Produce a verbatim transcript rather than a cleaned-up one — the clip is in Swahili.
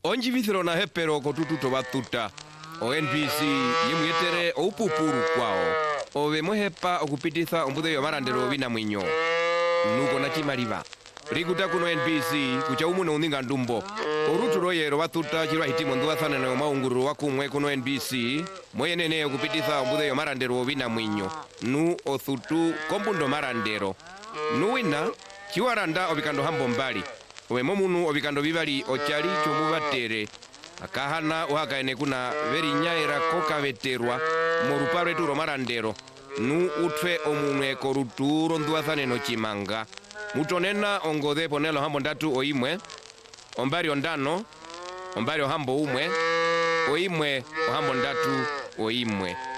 onji vithiro na hepero kotutu to batuta o N B C yemwetere opupuru kwao ove mohepa okupititha ombudhe yo marandero bina mwinyo nuko na chimaliva rikuta kuno N B C kucha umu no ndinga ndumbo oruturo yero batuta chirwa hitimo ndwathana no maunguru wakumwe kuno N B C moyenene okupititha ombudhe yo marandero bina mwinyo nu othutu kombundo marandero nuwina chiwaranda obikando hambo mbali owe momunu obikando bibali ochali chomubatere akahana uhakaene kuna veri nyaira koka veterwa moruparo eturo marandero nu utwe omunwe koruturo ndwathane no chimanga mutonena ongode ponelo hambo ndatu oimwe ombari ondano ombari hambo umwe oimwe hambo ndatu oimwe